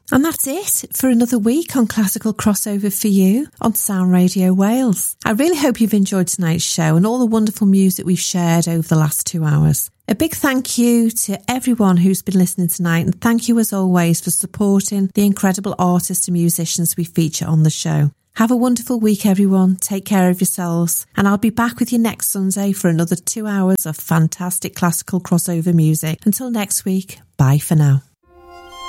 And that's it for another week on Classical Crossover for you on Sound Radio Wales. I really hope you've enjoyed tonight's show and all the wonderful music we've shared over the last 2 hours. A big thank you to everyone who's been listening tonight, and thank you as always for supporting the incredible artists and musicians we feature on the show. Have a wonderful week, everyone. Take care of yourselves, and I'll be back with you next Sunday for another 2 hours of fantastic classical crossover music. Until next week, bye for now.